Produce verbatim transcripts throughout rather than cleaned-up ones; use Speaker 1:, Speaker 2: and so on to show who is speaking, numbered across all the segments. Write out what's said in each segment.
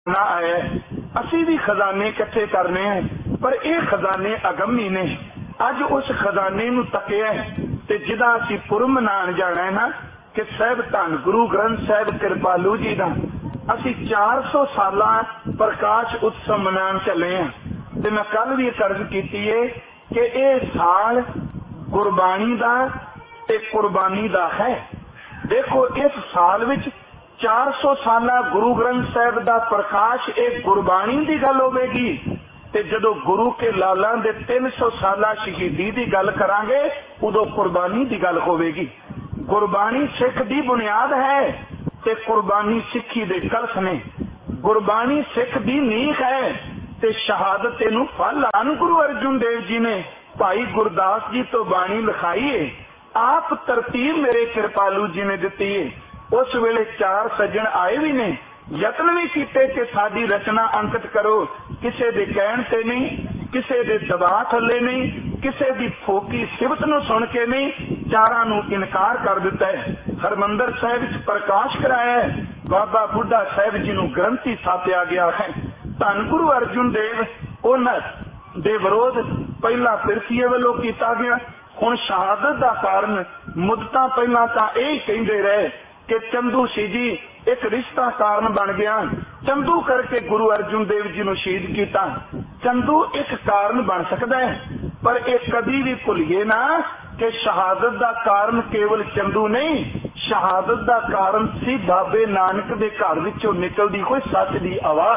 Speaker 1: ना आया असी भी खजाने इकट्ठे करने हैं, पर यह खजाने अगमी ने। अज उस खजाने नूं तकिया ते जिदा असी पुर मनाण जाना है ना कि साहब धन गुरु ग्रंथ साहिब कृपालू जी का असी चार सौ साल प्रकाश उत्सव मनाण चले हैं। ते मैं कल भी अर्ज की है कि यह साल गुरबाणी का ते कुर्बानी का है। देखो इस साल विच चार सौ साल गुरु ग्रंथ साहिब का प्रकाश एक गुरबाणी की गल होगी, ते जदों गुरु के लालां दे तीन सौ साल शहीदी की गल करांगे उदों कुर्बानी की गल होगी। गुरबाणी सिख की बुनियाद है ते कुर्बानी सिखी दे कलश ने। गुरबाणी सिख की नींह है ते शहादत नूं फल आन गुरु अर्जुन देव जी ने भाई गुरदास जी तो बाणी लिखाई है। आप तरतीब मेरे कृपालू जी ने दिती है। उस वेले चार सज्जन आए भी ने, यत्न भी किए कि साडी रचना अंकित करो, किसे दे कहण ते नहीं, किसे दे दबाव थले नहीं, किसे दी फोकी सिफत नूं सुन के नहीं, चारां नूं इनकार कर दिता है। हरमंदर साहिब च प्रकाश कराया है, बाबा बुढ़ा साहिब जी नूं ग्रंथी सापिया गया है। धन गुरु अर्जुन देव उन्हां दे विरोध पहला पिरसीए वालों किया गया, हुण शहादत का कारण मुद्दता पहला तां यही कहंदे रहे कि चंदू सी जी एक रिश्ता कारण बन गया, चंदू करके गुरु अर्जुन देव जी नूं शहीद किया। चंदू एक कारण बन सकता है, पर एक कभी भी भुलिए ना कि शहादत का कारण केवल चंदू नहीं, शहादत का कारण सी बाबे नानक दे घर विचों निकलदी कोई सच दी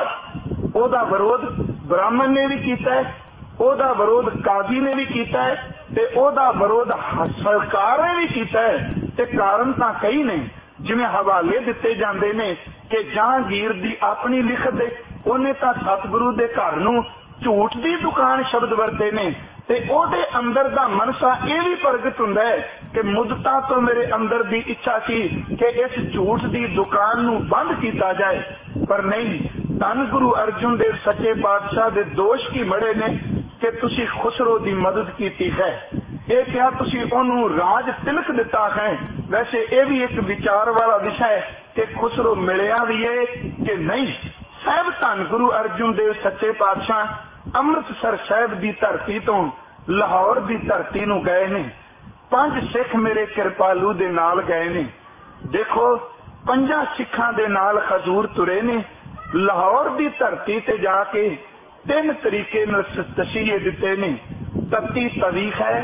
Speaker 1: आवाज। ओदा विरोध ब्राह्मण ने भी किया है, ओदा विरोध काजी ने भी किया है, ते ओदा विरोध सरकार ने भी किया है। ते कारण तां कई ने, जिवें हवाले दिते जांदे ने कि जहांगीर दी अपनी लिखत दे उन्हें तां सतगुरु दे घर नूं झूठ दी दुकान शब्द वरते ने, ते ओदे अंदर दा मनसा यह भी प्रगट हुंदा है कि मुद्दता तो मेरे अंदर दी इच्छा सी कि इस झूठ दी दुकान नूं बंद किया जाए, पर नहीं। धन गुरु अर्जुन देव सच्चे पातशाह दे दोष की मड़े ने कि तुसी खुसरो दी मदद की है, ये क्या तुसी ओनू राज तिलक दिता है। वैसे ये भी एक विचार वाला विषय है कि खुसरो मिलिया भी है कि नहीं। साहब धन गुरु अर्जुन देव सच्चे पातशाह अमृतसर साहब की धरती तो लाहौर की धरती नूं गए ने। पंज सिख मेरे कृपालू दे नाल गए ने। देखो पंजा सिखां दे नाल खजूर तुरे ने। लाहौर की धरती ते जाके तीन तरीके तसीहे दिते ने। तत्ती तवी है,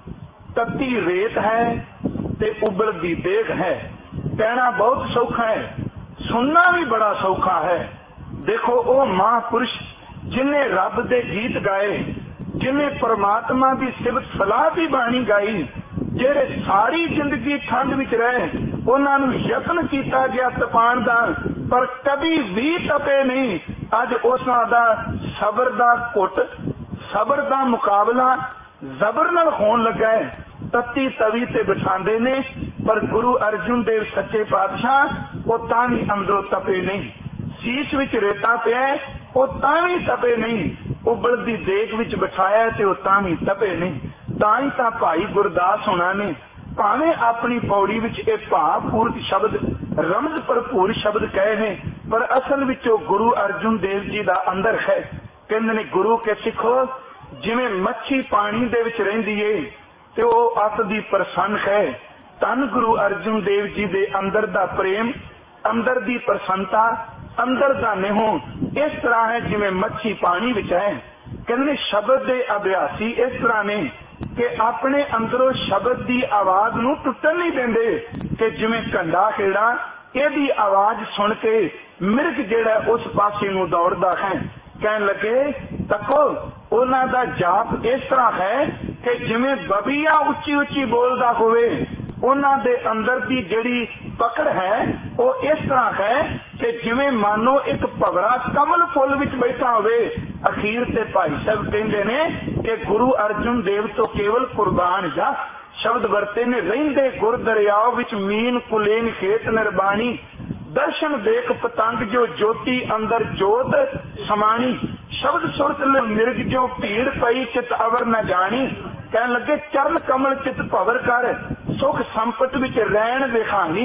Speaker 1: तत्ती रेत है, ते उबलदी देग है। कहना बहुत सौखा है, सुनना भी बड़ा सौखा है। देखो ओ महापुरुष जिन्हें रब दे गीत गाए, जिन्हें परमात्मा की सिफत सलाह की बाणी गाई, जेरे सारी जिंदगी ठंड विच रहे, उन्होंने यत्न किया गया तपाण दा, पर कभी भी तपे नहीं। अज उसां दा सबर दा घुट, सबर दा मुकाबला जबर नाल होण लगा है। तत्ती तवी ते बिठांदे ने, पर गुरु अर्जुन देव सच्चे पातशाह वो तां भी अंदरों तपे नहीं। शीश विच रेता पिया वो तां भी तपे नहीं। उबलदी देग विच बिठाया ते वो तां भी तपे नहीं। तां ही तां भाई गुरदास होना ने भावें अपनी पौड़ी विच ए भावपूर्त शब्द रमज भरपूर शब्द कहे ने, पर असल विच गुरु अर्जुन देव जी दा अंदर है। कहंदे ने गुरु के सिखो जिवें मच्छी पानी दे विच रहिंदी है ते ओ अत दी प्रसन्न है। धन गुरु अर्जुन देव जी दे अंदर दा प्रेम, अंदर दी प्रसन्नता, अंदर दा नेहो इस तरह है जिवें मच्छी पानी विच है। कहंदे शब्द दे अभ्यासी इस तरह ने कि अपने अंदरों शब्द की आवाज नूं टुटन नहीं देंदे, कि जिवें कंडा खेड़ा इहदी आवाज सुन के मिर्ग जिहड़ा उस पासे नूं दौड़दा है। कहन लगे तको उन्हां दा जाप इस तरह है कि जिवें बबीया उच्ची उच्ची बोलदा होवे, उन्हां दे अंदर की जिहड़ी पकड़ है वो इस तरह है कि जिवें मानो एक भवरा कमल फुल विच बैठा होवे। अखीर ते भाई साहब कहंदे ने कि गुरु अर्जुन देव तो केवल कुर्बान जा शब्द वरते ने। रहिंदे गुर दरियाव विच मीन कुलेन खेत निर्बाणी, दर्शन देख पतंग जो ज्योति अंदर जोत समाणी, शब्द सुरत मिर्ग जो भीड़ पई चित अवर न जानी। कहन लगे चरण कमल चित भवर कर, सुख संपत विच रैण विखानी,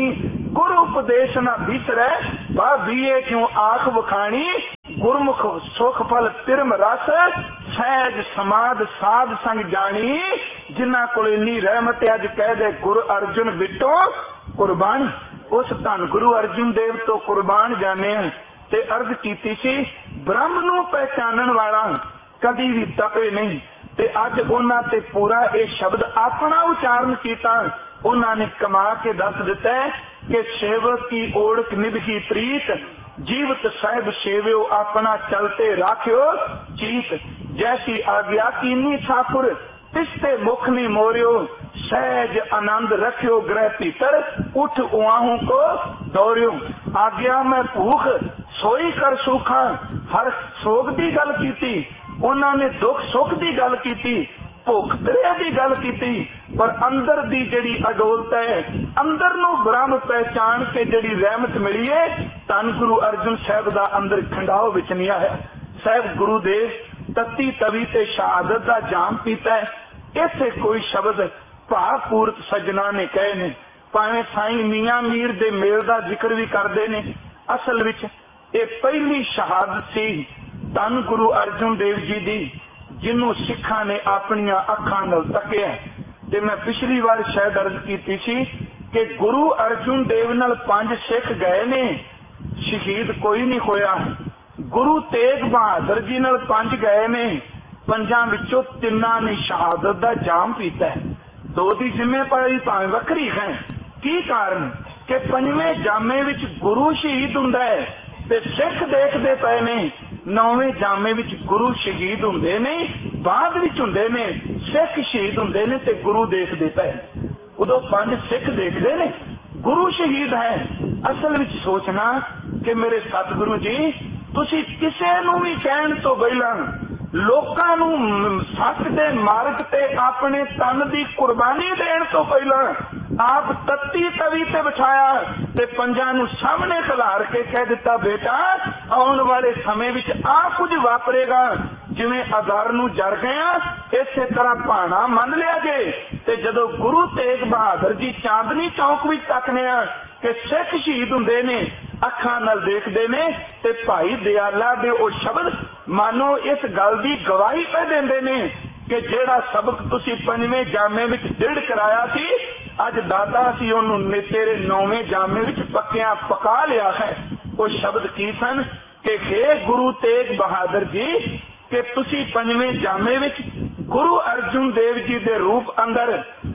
Speaker 1: गुरु उपदेश न बिसरै बा बीए क्यों आख बखानी गुरमुख सुख फल तिरम रस सहज समाध साध संग जानी जिन्ना कोल इन्नी रहमत अज कह दे गुरु अर्जुन बिटो कुर्बानी। उस धन गुरु अर्जुन देव तो कुर्बान जाने ते अर्ज कीती सी ब्रह्म नूं पहचानण वाला कदी भी तपे नहीं ते अज उन्हां ते पूरा ये शब्द अपना उचारण कीता। उन्हां ने कमा के दस दिता है कि सेवक की ओढ़ निभगी प्रीत जीवत साहिब सेव्यो अपना चलते राख्यो चीत जैसी आज्ञा कीनी ठाकुर तिसते मुख नी मोरियो सहज आनंद रखियो ग्रह भीतर उठ उआहू को दौड़ियो आज्ञा मैं भूख सोई कर सूखा हर सोग दी गल कीती उन्होंने दुख सुख दी गल कीती भुख त्रिया दी गल कीती पर अंदर दी जड़ी अडोलत है अंदर नू ब्रह्म पहचान के जड़ी रहमत मिली है धन गुरु अर्जुन साहब दा अंदर खंडाओ विच नहीं आया। साहब गुरुदेव तत्ती तवी ते शहादत दा जाम पीता है। इथे कोई शब्द भावपूर्त सज्जना ने कहे ने भावें साईं मियां मीर दे मेल दा जिक्र भी करते ने असल विच ये पहली शहादत सी धन गुरु अर्जुन देव जी दी जिन्हों सिखा ने अपन अखां नाल तकिया। ते मैं पिछली बार शायद अर्ज की सी कि गुरु अर्जुन देव नाल पंज सिख गए ने शहीद कोई नहीं होया। गुरु तेग बहादुर जी नाल पंज गए ने पंजां विचों तिन्नां ने शहादत दा जाम पीता है। दो दी जिम्मेवारी भावें वखरी है की कारण कि पंजवें जामे विच गुरु शहीद हुंदा है ते सिख देखते पे ने नौवें जामे विच गुरु शहीद हुंदे ने बाद विच हुंदे ने सिख शहीद हुंदे ने ते गुरु देखते पे उदों पंज सिख देखते ने गुरु शहीद है। असल विच सोचना कि मेरे सतगुरु जी तुसी किसे नूं भी कहण तो पहलां लोकां नूं सच दे मार्ग ते अपने तन दी कुर्बानी देण तो पहलां आप तत्ती तवी ते बिठाया ते पंजां नूं सामने खलार के कह दिता बेटा आउण वाले समय विच आ कुछ वापरेगा जिवें अगार नूं जर गया इसे तरह भाना मन लिया जे। ते जदों गुरु तेग बहादुर जी चांदनी चौक विच तकने कि सिख शहीद हुंदे ने अखां नाल देखदे ने ते भाई दयाला दे ओ शब्द मानो इस गल दी गवाही पे देंदे ने कि जेड़ा सबक तुसी पंजवें जामे विच दृढ़ कराया सी अज दादा सी उहनूं तेरे नौवें जामे विच पक्कियां पका लिया है। वो शब्द की सन कि हे गुरु तेग बहादुर जी कि तुसी पंजवें जामे विच गुरु अर्जुन देव जी दे रूप अंदर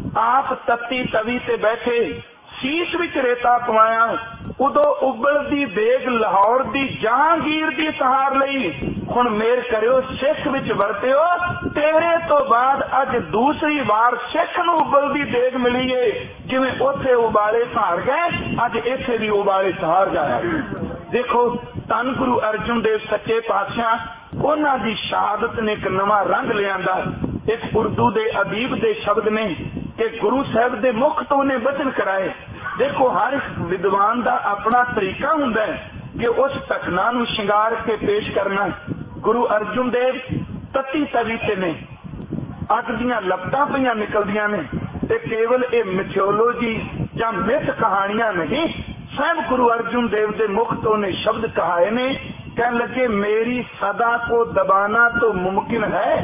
Speaker 1: आप तत्ती तवी ते बैठे शीश विच रेता पवाया उदों उबलदी देग लाहौर दी जहांगीर दी सहार लई हुण मेर करियो सिख विच वरतियो तेरे तो बाद अज दूसरी बार सिख नूं उबलदी देग मिली है जिवें ओथे उबाले सहार गए अज इत्थे भी उबाले सहार जाया। देखो धन गुरु अर्जुन देव सच्चे पातशाह उन्हां दी शहादत ने एक नवां रंग लियांदा। एक उर्दू दे अदीब दे शब्द ने कि गुरु साहब दे मुख तो उन्हें वचन कराए। देखो हर विद्वान दा अपना तरीका हुंदा है कि उस घटना नूं शिंगार के पेश करना। गुरु अर्जुन देव तत्ती तवी ते ने अग दियां लपटां पईयां निकलदियां ने ते केवल ये मिथोलॉजी जां मिथ कहानियां नहीं स्वयं गुरु अर्जुन देव दे मुख तो ने शब्द कहाए ने कहने लगे मेरी सदा को दबाना तो मुमकिन है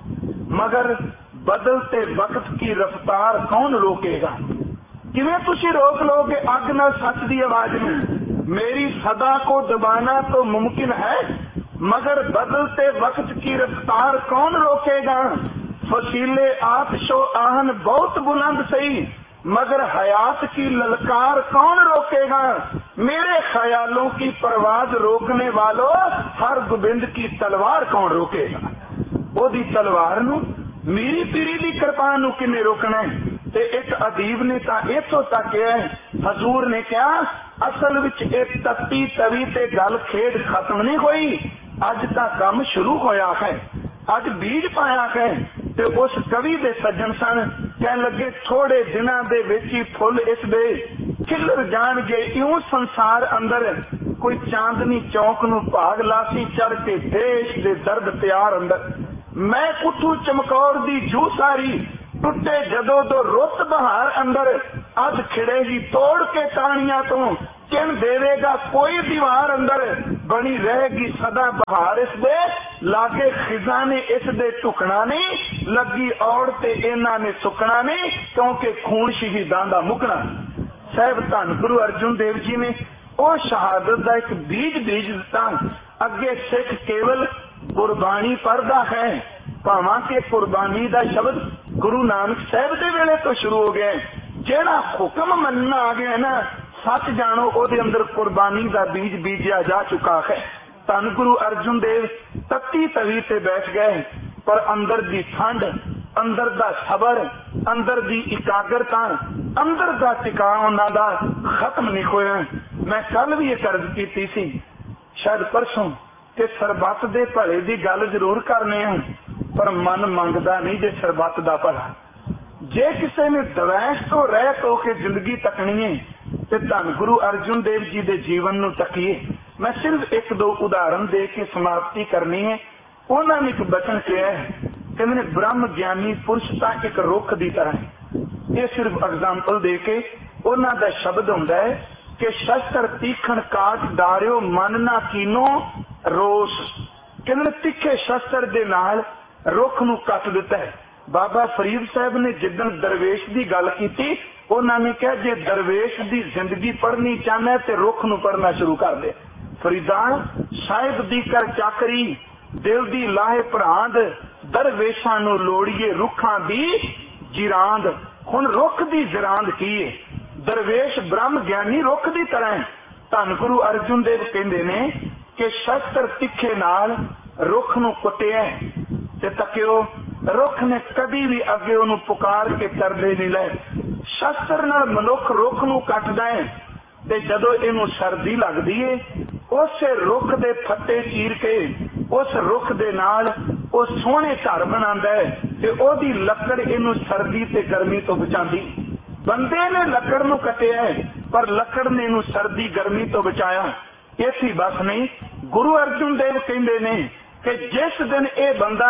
Speaker 1: मगर बदलते वक्त की रफ्तार कौन रोकेगा। किवें तुसी रोक लोगे अग नाल सच दी आवाज नूं। मेरी सदा को दबाना तो मुमकिन है मगर बदलते वक्त की रफ्तार कौन रोकेगा। फसीले आतिशो आहन बहुत बुलंद सही मगर हयात की ललकार कौन रोकेगा। मेरे ख्यालों की परवाज रोकने वालों हर गोबिंद की तलवार कौन रोकेगा। ओदी तलवार नूं मीरी पीरी दी कृपा नूं किन्ने रोकना है। ते एक अदीब ने तां इत्थों तक है हजूर ने कहा असल विच एक तत्ती तवी ते गल खेड खत्म नहीं होई अज तां काम शुरू होया है अज बीज पाया है। ते उस कवि दे सज्जन सन कहन लगे थोड़े दिनां दे विच ही फुल इस दे खिलर जाणगे इउं संसार अंदर कोई चांदनी चौक नूं भाग लासी चढ़ के देश दे दर्द प्यार अंदर मैं उठू चमकौर दी जू सारी टुटे जदों दो रुत बहार अंदर अध खिड़ेगी तोड़ के कहानियां तो किन देवेगा कोई दीवार अंदर बनी रहेगी सदा बहार इस दे लागे खिजाने इस दे टुकना नहीं लगी औड़ ते इन्हां ने सुकना नहीं क्योंकि खून शहीदां दा मुकना। साहब धन गुरु अर्जुन देव जी ने वो शहादत का एक बीज बीज दिता। अगे सिख केवल गुरबाणी पढ़दा है भावां के कुर्बानी का शब्द गुरु नानक साहब के वेले तो शुरू हो गया। जेड़ा हुक्म मनना आ गया ना सच जानो ओदे अंदर कुर्बानी का बीज बीजा जा चुका है। धन गुरु अर्जुन देव तत्ती तवी ते बैठ गए पर अंदर दी ठंड अंदर दा सबर अंदर दी एकाग्रता अंदर दा टिकाव उन्हां दा खत्म नहीं होया। मैं कल भी एक अर्ज की सी शायद परसों कि सरबत दे भले दी गल जरूर करने हैं पर मन मंगदा नहीं जे सरबत दा भला। जे किसी ने दवैश तो रह तो के जिंदगी तकनी है ते धन गुरु अर्जुन देव जी दे जीवन नूं तकीए। मैं सिर्फ एक दो उदाहरण दे के समाप्ति करनी है। उन्होंने एक बचन कहा है कि मैंने ब्रह्म ज्ञानी पुरुष तां एक रुख की तरह है। ये सिर्फ एग्जाम्पल दे के उन्हों का शब्द हुंदा है कि शस्त्र तीखण काट डारियो मन ना कीनो रोस। कहते तिखे शस्त्र दे नाल रुख नूं कट दिता है। बाबा फरीद साहब ने जिदन दरवेश की गल की उन्होंने कहा जे दरवेश की जिंदगी पढ़नी चाहना है तो रुख नूं पढ़ना शुरू कर दे। फरीदा साहिब दी कर चाकरी दिल दी लाहे भरांद दरवेशां नूं लोड़िए रुखां दी जिरांद। हुण रुख दी जिरांद की है? दरवेश ब्रह्म ज्ञानी रुख दी तरह। धन गुरु अर्जुन देव कहंदे ने कि शस्त्र तिखे नाल रुख नूं कुटिया ते तकियो रुख ने कभी भी अगे उन्होंने पुकार के तरले नहीं ले। शस्त्र नाल मनुख रुख नूं कटदा है ते जदों इनू सर्दी लगदी है उस रुख दे फट्टे चीर के उस रुख दे नाल वो सोहने घर बनांदा है ते ओदी लकड़ इनू सर्दी ते गर्मी तो बचांदी। बंदे ने लकड़ नूं कटिया है पर लकड़ ने इनू सर्दी गर्मी तो बचाया। इसी बस नहीं गुरु अर्जुन देव कहंदे ने कि जिस दिन ये बंदा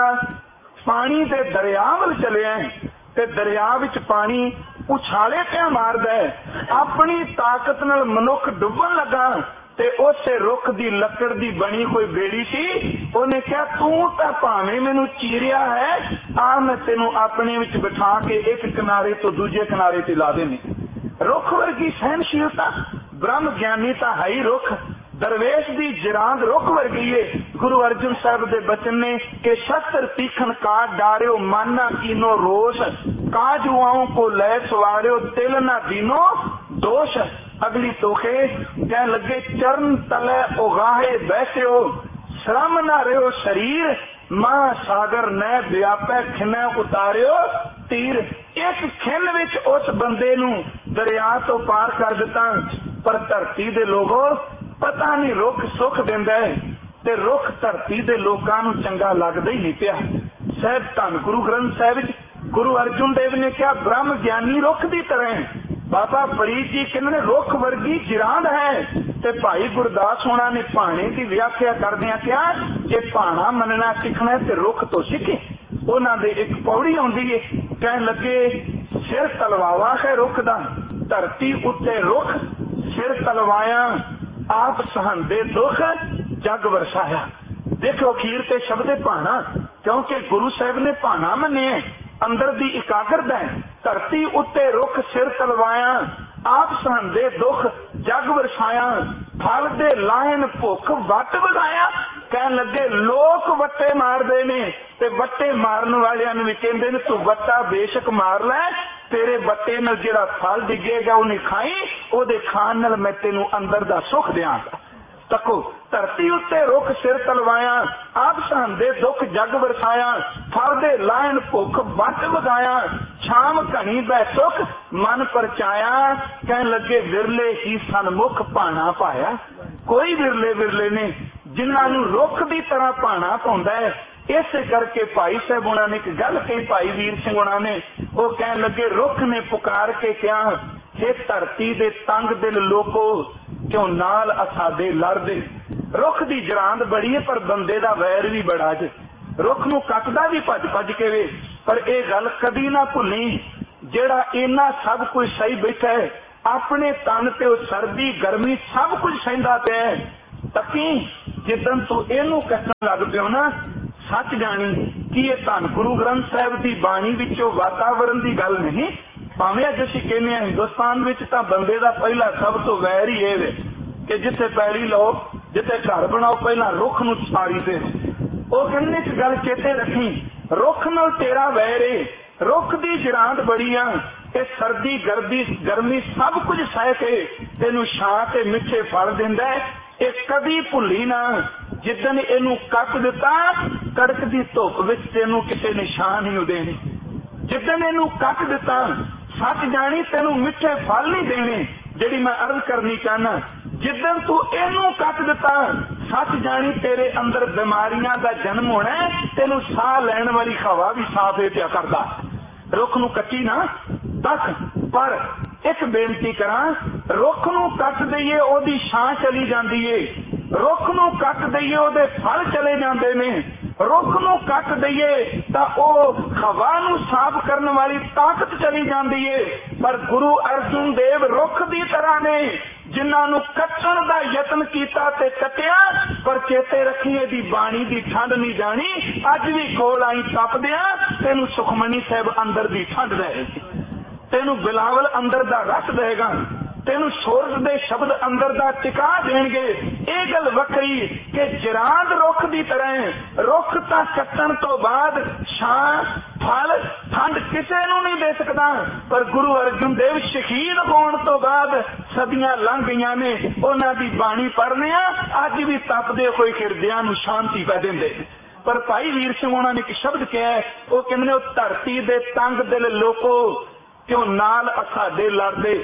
Speaker 1: पानी दे दरिया वल चलिया ते दरिया विच पानी उछाले पे मारदा है अपनी ताकत नाल मनुख डुबन लगा ते उस रुख दी लकड़ दी बनी कोई बेड़ी सी उन्हें कहा तू तां भावें मैनू चीरिया है आ मैं तेनू अपने विच बिठा के एक किनारे तो दूजे किनारे ते ला देने। रुख वर्गी सहनशीलता ब्रह्म ज्ञानी तां है ही रुख। दरवेश दी जिरांद रुख वर्गी है। गुरु अर्जुन साहब दे बचन ने कि शस्त्र तीखन काट डारियो मन ना कीनो रोष काजुआओं को लय सवारियो तिल ना दीनो दोष। अगली तोखे कह लगे चरण तले उगाहे बैठे हो श्रम ना रहो शरीर महासागर न व्यापै खिनै उतारियो तीर। एक खिन विच उस बंदे नू दरिया तो पार कर दिता पर धरती दे लोगों पता नहीं रुख सुख दिंदा है ते रुख धरती दे लोकां नू चंगा लगदा ही नहीं पिया। साहब धन गुरु ग्रंथ साहिब गुरु अर्जुन देव ने कहा ब्रह्म ज्ञानी रुख दी तरह। बाबा फरीद जी कहने रुख वर्गी जिरांद है ते भाई गुरदास होना ने भाणे की व्याख्या करदियां कहा जे भाणा मनना सीखना है ते रुख तो सीखे। उन्हां दे एक पौड़ी आउंदी है कहण लगे सिर तलवावा है रुख दा धरती उत्ते रुख सिर तलवाया आप सहंदे दुख जग वरसाया। देखो अखीर ते शब्द भाना क्योंकि गुरु साहब ने भाना मने अंदर दी एकाग्रता है। धरती उत्ते रुख सिर तलवाया आप सहंदे दुख जग वरसाया फल दे लायन भुख वट वगाया। कह लगे लोक वट्टे मारदे ने ते वट्टे मारन वालियां नूं भी कहंदे ने तू वट्टा बेशक मार लै तेरे वट्टे नाल जिहड़ा फल डिगेगा उन्हें खाई ओदे खाण नाल मैं तेनू अंदर दा सुख दियांगा। तको धरती उत्ते रुख सिर तलवाया आप सहंदे दुख जग वरसाया फल दे लायन भुख वट वगाया छाम घनी बै सुख मन परचाया। कह लगे विरले ही सनमुख भाणा पाया। कोई विरले विरले ने जिन्हां नूं रुख दी तरह भाणा पाउंदा है। इस करके भाई साहब उन्होंने ने एक गल कही भाई वीर सिंह उन्होंने ने वो कह लगे रुख ने पुकार के क्या हे धरती दे तंग दिल लोको क्यों नाल असादे लड़दे। रुख दी जरांद बड़ी है पर बंदे दा वैर भी बड़ा जे। रुख नूं कटदा भी भज भज के वे पर यह गल कदी ना भुल्ली ਜਿਹੜਾ ਇੰਨਾ सब कुछ सही बैठा है, अपने तन ते सर्दी गर्मी सब कुछ सहिंदा पिया है, तकी जिदन तू इनू कहन लग पियो ना, सच जानी कि ये धन गुरु ग्रंथ साहिब की बाणी विचों वातावरण की गल नहीं। भावें अज असीं कहने हिंदुस्तान विच तां बंदे दा पहला सब तो वैर ही ये कि जिथे पैली लो, जिथे घर बनाओ, पहला रुख नूं साड़ी दे। ਉਹ ਕਹਿੰਦੇ ਇੱਕ ਗੱਲ चेते रखी, रुख नाल तेरा वैर है, रुख दी जरांत बड़ी आ, ਇਹ ਸਰਦੀ ਗਰਦੀ ਗਰਮੀ ਸਭ ਕੁਝ ਸਹਿ ਕੇ ਤੈਨੂੰ ਛਾਂ ਤੇ ਮਿੱਠੇ ਫਲ ਦਿੰਦਾ ਹੈ। ਇਹ ਕਦੀ ਭੁੱਲੀ ਨਾ, ਜਿੱਦਣ ਇਹਨੂੰ ਕੱਟ ਦਿੱਤਾ ਕੜਕਦੀ ਧੁੱਪ ਵਿੱਚ ਤੈਨੂੰ ਕਿਸੇ ਨੇ ਛਾਂ ਨਹੀਂ ਦੇਣੀ। ਜਿੱਦਣ ਇਹਨੂੰ ਕੱਟ ਦਿੱਤਾ ਸੱਚ ਜਾਣੀ ਤੈਨੂੰ ਮਿੱਠੇ ਫਲ ਨਹੀਂ ਦੇਣੇ। ਜਿਹੜੀ ਮੈਂ ਅਰਜ਼ ਕਰਨੀ ਚਾਹਨਾ, ਜਿੱਦਣ ਤੂੰ ਇਹਨੂੰ ਕੱਟ ਦਿੱਤਾ ਸੱਚ ਜਾਣੀ ਤੇਰੇ ਅੰਦਰ ਬਿਮਾਰੀਆਂ ਦਾ ਜਨਮ ਹੋਣਾ, ਤੈਨੂੰ ਸਾਹ ਲੈਣ ਵਾਲੀ ਹਵਾ ਵੀ ਸਾਫ਼ ਹੈ ਪਿਆ ਕਰਦਾ। रुख नूं कट्टी ना दस, पर एक बेनती करा, रुख नूं कट दईए ओदी छां चली जाती है, रुख नूं कट दईए ओदे फल चले जाते ने, रुख नूं कट दईए तां ओ हवा नूं साफ करने वाली ताकत चली जाती है। पर गुरु अर्जुन देव रुख दी तरह ने जिन्हां नूं कट्टण दा यतन कीता ते कटिया, पर चेते रखिए दी बाणी दी ठंड नहीं जानी। अज भी कोल आई तपदिया तेनू सुखमनी साहिब अंदर दी ठंड रहेगी, तेनू बिलावल अंदर दा रस देगा, तेनू सूरज दे शब्द अंदर दा टिका देणगे। ये गल वखरी कि जरांद रुख दी तरह, रुख तां कट्टण तो बाद छां फल ठंड किसे नूं नहीं दे सकदा, पर गुरु अर्जुन देव शहीद होने तो बाद सदियां लंघ गईयां ने, उन्हां दी बाणी पढ़ने अज भी तपदे होए हिरदियां नूं शांति पै दिंदे। पर भाई वीर सिंह उन्होंने एक शब्द कहा है, वो कहते धरती दे तंग दिल लोको क्यों नाल असाडे लड़दे,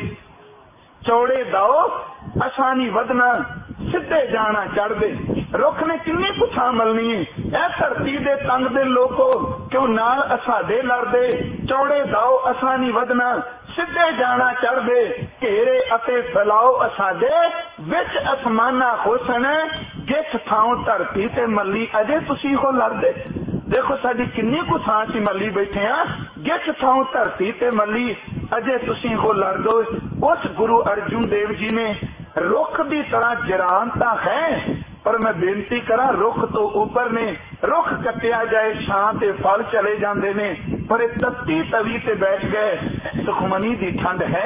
Speaker 1: चौड़े दाओ असा नहीं वधना, सीधे जाना चढ़दे। रुख ने किन्नी कुछां मलनी है, ए धरती दे तंग दे लोको क्यों नाल असाडे लड़दे, चौड़े दाओ असा नहीं वधना, सीधे जाना चढ़दे। घेरे अते फैलाओ असाडे विच असमाना हुसन, जिस थां धरती ते मली अजे तुसी हो लड़दे। देखो साडी किन्नी कुछ थां सी मली बैठे आ, जिस थां धरती ते मली अजे तुसी हो लड़ दो। उस गुरु अर्जुन देव जी ने रुख दी तरह जरानता है, पर मैं बेनती करा रुख तो ऊपर ने, रुख कटिया जाए छां ते फल चले जाते ने, पर तत्ती तवी ते बैठ गए। सुखमनी दी ठंड है,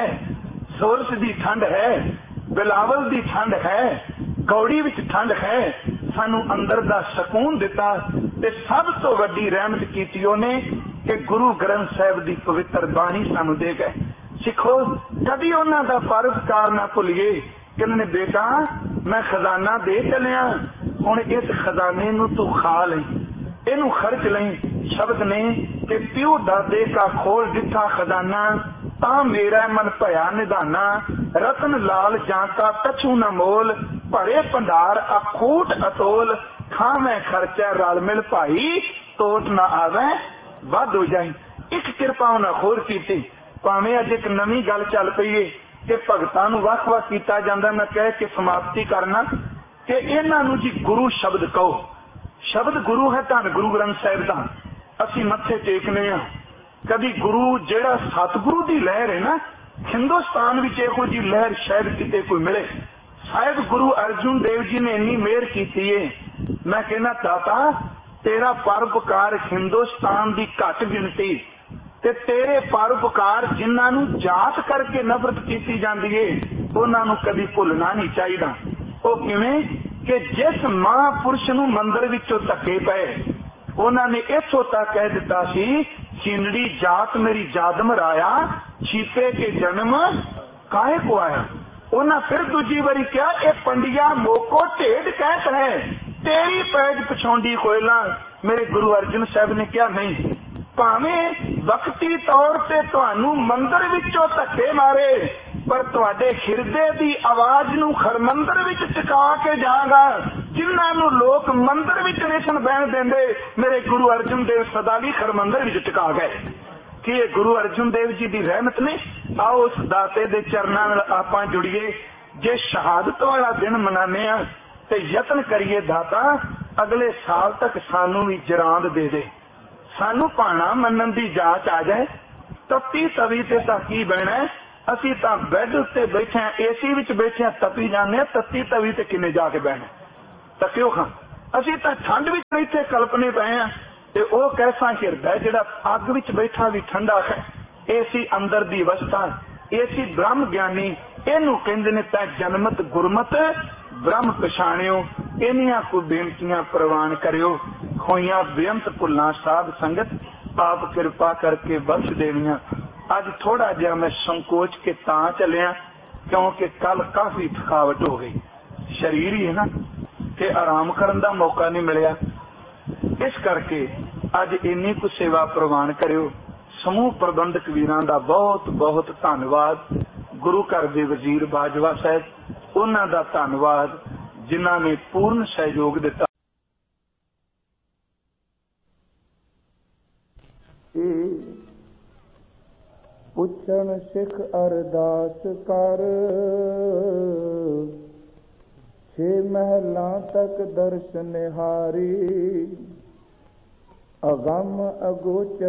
Speaker 1: सूरज दी ठंड है, बिलावल दी ठंड है, गौड़ी विच ठंड है, सानू अंदर दा सकून दिता। ते सब तो वड्डी रहमत कीती ओने कि गुरु ग्रंथ साहिब दी पवित्र बाणी सानू दे गए। सिखो कभी उन्हां दा परोपकार ना भुलिए कि उन्होंने बेटा मैं खजाना दे चलिया, हुण इस खजाने नू तू खा लई, इनू खर्च लई। शब्द ने कि प्यो दादे का खोल दिठा खजाना, ता मेरा मन भया निधाना, रतन लाल जाता कछू न मोल, भरे भंडार अखूट अतोल, खावे खर्चा रल मिल भाई, टोट ना आवे वध हो जाए। एक किरपा उन्हें होर की, भावें अज एक नवी गल चल पई है कि भगतां नूं वख वख कीता जांदा। मैं कह के समाप्ति करना कि इन्हां नूं जी गुरु शब्द कहो। शब्द गुरु है धन गुरु ग्रंथ साहिब दा, असीं मत्थे टेकने आ। कभी गुरु जेड़ा सतगुरु दी लहर है ना, हिंदुस्तान विच इहो जी लहर शायद किते कोई मिले। साहिब गुरु अर्जुन देव जी ने इन्नी मेहर कीती है। मैं कहना दाता तेरा परोपकार हिंदुस्तान दी घट गिनती ते तेरे परोपकार जिन्हां नूं जात करके नफरत कीती जांदी है उन्हां नूं कभी भुलना नहीं चाहिदा। ओ किवें कि जिस महापुरुष नूं मंदिर विचों धक्के पए, उन्हां ने इथों तक कह दिता सी चिंडी जात मेरी जादम राया, छीपे के जन्म काहे को आया। उन्हां फिर दूजी बारी क्या ए पंडिया मोको ढेड कहत है, तेरी पैज पछौंडी कोयला। मेरे गुरु अर्जुन साहब ने क्या नहीं, भावें वक्ती तौर ते तुहानू मंदिर विचों धक्के मारे, पर तुहाडे हिरदे दी आवाज नू खरमंदर विच टिका के जागा। जिन्हां नू लोक मंदिर विच नहीं बहन देंदे, मेरे गुरु अर्जुन देव सदा ली खरमंदर विच टिका गए। कि ये गुरु अर्जुन देव जी की रहमत ने। आओ उस दाते दे चरनां नाल आपां जुड़िए। जे शहादत वाला दिन मनाने आ ते यतन करिए दाता अगले साल तक सानू भी जरांद दे दे, सानू भाणा मनन दी जाच आ जाए। तत्ती तवी ते तां की बहना असी तां बैड उत्ते बैठे एसी विच बैठे तपी जाने तत्ती तवी ते किने जाके बहना तकियो खां असी तां ठंड विच बैठे कल्पने पे हैं ते ओ कैसा हिरदा जिहड़ा अग विच बैठा भी ठंडा है एसी अंदर दी अवस्था एसी ब्रह्म ज्ञानी इनू कहंदे ने तै जनमत गुरमत ब्रह्म पछाणियो इनियां को बेनतियां प्रवान करियो खोइयां बेअंत भुल्लां साध संगत आप कृपा करके बख्श देनियां अज थोड़ा जिहा मैं संकोच के तां चलिया क्योंकि कल काफी थकावट हो गई शरीर ही है ना ते आराम करन दा मौका नहीं मिलिया इस करके अज इन्नी कुछ सेवा प्रवान करियो समूह प्रबंधक वीरां दा बहुत बहुत धन्नवाद गुरु घर दे वजीर बाजवा साहब उन्हां दा धन्नवाद जिन्हां ने पूर्ण सहयोग दिता
Speaker 2: पुछन सिख अरदास कर छे महलां तक दर्शन निहारी अगम अगोचर